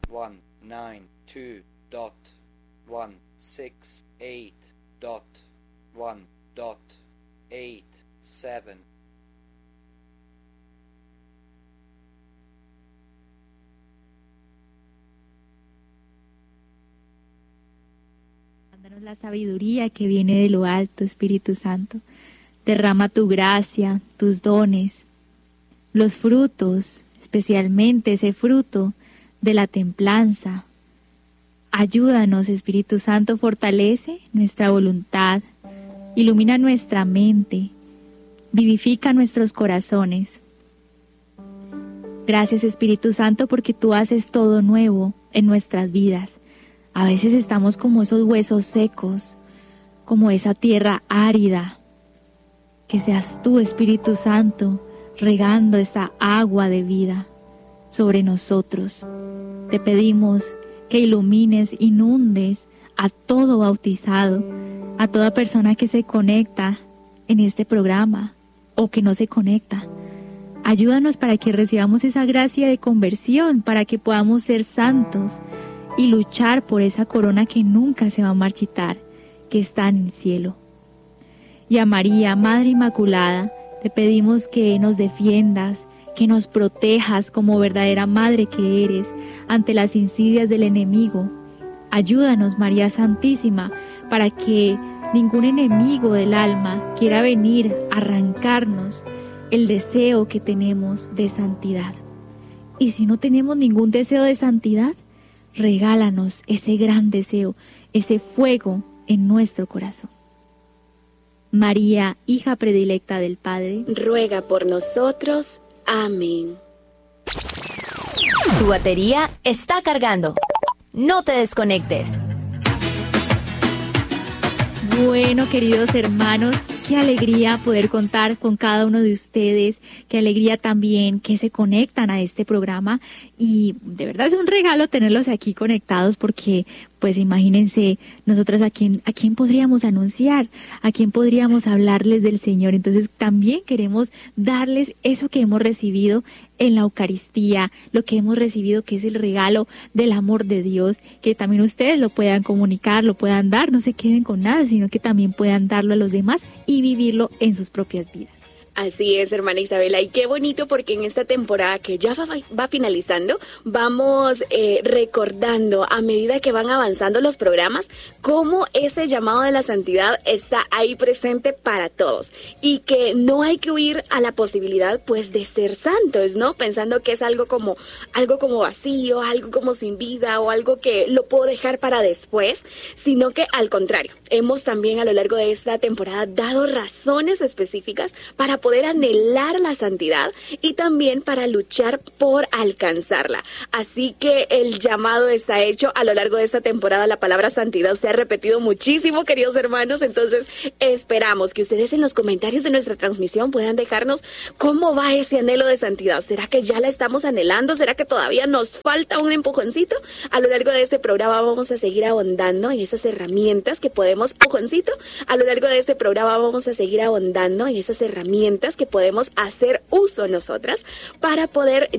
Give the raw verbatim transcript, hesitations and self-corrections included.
one nine two dot one six eight dot one dot eight seven. Mándanos la sabiduría que viene de lo alto, Espíritu Santo. Derrama tu gracia, tus dones, los frutos, especialmente ese fruto de la templanza. Ayúdanos, Espíritu Santo, fortalece nuestra voluntad, ilumina nuestra mente, vivifica nuestros corazones. Gracias, Espíritu Santo, porque tú haces todo nuevo en nuestras vidas. A veces estamos como esos huesos secos, como esa tierra árida. Que seas tú, Espíritu Santo, regando esa agua de vida sobre nosotros. Te pedimos que ilumines, inundes a todo bautizado, a toda persona que se conecta en este programa o que no se conecta. Ayúdanos para que recibamos esa gracia de conversión, para que podamos ser santos y luchar por esa corona que nunca se va a marchitar, que está en el cielo. Y a María, Madre Inmaculada, te pedimos que nos defiendas, que nos protejas como verdadera madre que eres ante las insidias del enemigo. Ayúdanos, María Santísima, para que ningún enemigo del alma quiera venir a arrancarnos el deseo que tenemos de santidad. Y si no tenemos ningún deseo de santidad, regálanos ese gran deseo, ese fuego en nuestro corazón. María, hija predilecta del Padre, ruega por nosotros. Amén. Tu batería está cargando. No te desconectes. Bueno, queridos hermanos, qué alegría poder contar con cada uno de ustedes, qué alegría también que se conectan a este programa y de verdad es un regalo tenerlos aquí conectados porque pues imagínense, nosotros a quién, a quién podríamos anunciar, a quién podríamos hablarles del Señor. Entonces también queremos darles eso que hemos recibido en la Eucaristía, lo que hemos recibido que es el regalo del amor de Dios, que también ustedes lo puedan comunicar, lo puedan dar, no se queden con nada, sino que también puedan darlo a los demás y vivirlo en sus propias vidas. Así es, hermana Isabela, y qué bonito porque en esta temporada que ya va, va finalizando, vamos eh, recordando a medida que van avanzando los programas, cómo ese llamado de la santidad está ahí presente para todos y que no hay que huir a la posibilidad pues de ser santos, ¿no? Pensando que es algo como, algo como vacío, algo como sin vida o algo que lo puedo dejar para después, sino que al contrario, hemos también a lo largo de esta temporada dado razones específicas para poder poder anhelar la santidad y también para luchar por alcanzarla. Así que el llamado está hecho a lo largo de esta temporada. La palabra santidad se ha repetido muchísimo, queridos hermanos, entonces esperamos que ustedes en los comentarios de nuestra transmisión puedan dejarnos cómo va ese anhelo de santidad. ¿Será que ya la estamos anhelando? ¿Será que todavía nos falta un empujoncito? A lo largo de este programa vamos a seguir ahondando en esas herramientas que podemos, empujoncito, a lo largo de este programa vamos a seguir ahondando en esas herramientas que podemos hacer uso nosotras para poder